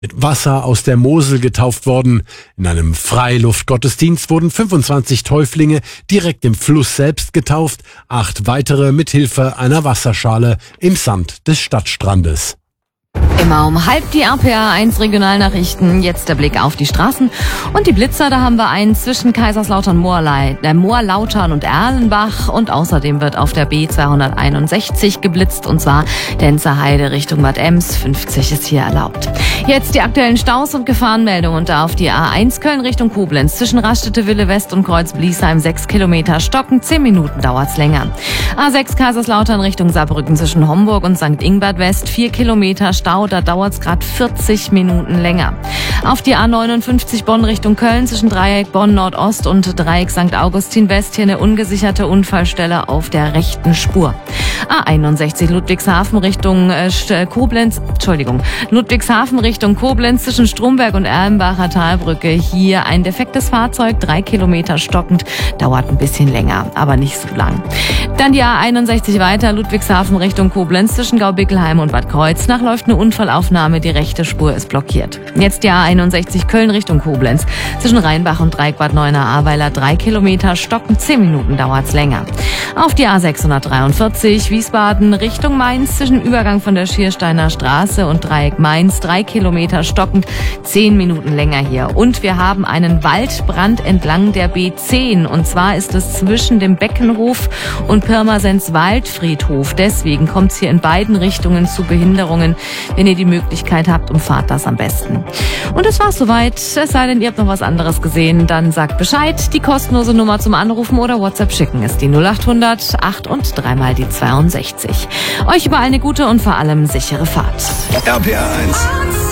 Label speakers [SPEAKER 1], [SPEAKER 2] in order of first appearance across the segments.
[SPEAKER 1] mit Wasser aus der Mosel getauft worden. In einem Freiluftgottesdienst wurden 25 Täuflinge direkt im Fluss selbst getauft, 8 weitere mit Hilfe einer Wasserschale im Sand des Stadtstrandes.
[SPEAKER 2] Immer um halb die RPA1 Regionalnachrichten. Jetzt der Blick auf die Straßen und die Blitzer. Da haben wir einen zwischen Kaiserslautern, Moorlautern und Erlenbach. Und außerdem wird auf der B261 geblitzt, und zwar Denzerheide Richtung Bad Ems. 50 ist hier erlaubt. Jetzt die aktuellen Staus und Gefahrenmeldungen. Und da auf die A1 Köln Richtung Koblenz zwischen Raststätte Wille West und Kreuz Bliesheim 6 Kilometer stocken. 10 Minuten dauert's länger. A6 Kaiserslautern Richtung Saarbrücken zwischen Homburg und St. Ingbert West 4 Kilometer Stau, da dauert es gerade 40 Minuten länger. Auf die A59 Bonn Richtung Köln zwischen Dreieck Bonn Nordost und Dreieck St. Augustin West hier eine ungesicherte Unfallstelle auf der rechten Spur. A61 Ludwigshafen Richtung Ludwigshafen Richtung Koblenz zwischen Stromberg und Erlenbacher Talbrücke. Hier ein defektes Fahrzeug, 3 Kilometer stockend, dauert ein bisschen länger, aber nicht so lang. Dann die A61 weiter, Ludwigshafen Richtung Koblenz zwischen Gaubickelheim und Bad Kreuznach läuft eine Unfallaufnahme, die rechte Spur ist blockiert. Jetzt die A61 Köln Richtung Koblenz zwischen Rheinbach und Dreieck Bad Neuenahr-Ahrweiler 3 Kilometer stocken, 10 Minuten dauert's länger. Auf die A643 Wiesbaden Richtung Mainz zwischen Übergang von der Schiersteiner Straße und Dreieck Mainz 3 Kilometer stockend, 10 Minuten länger hier. Und wir haben einen Waldbrand entlang der B10, und zwar ist es zwischen dem Beckenhof und Pirmasens Waldfriedhof. Deswegen kommt es hier in beiden Richtungen zu Behinderungen. Wenn ihr die Möglichkeit habt, umfahrt das am besten. Und das war's soweit. Es sei denn, ihr habt noch was anderes gesehen, dann sagt Bescheid. Die kostenlose Nummer zum Anrufen oder WhatsApp schicken ist die 0800 8 und 3 mal die 62. Euch überall eine gute und vor allem sichere Fahrt.
[SPEAKER 3] RPA1.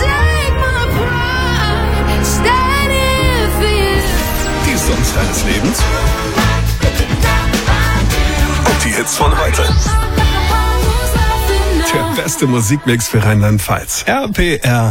[SPEAKER 3] Die Songs deines Lebens. Und die Hits von heute. Der beste Musikmix für Rheinland-Pfalz. RPR.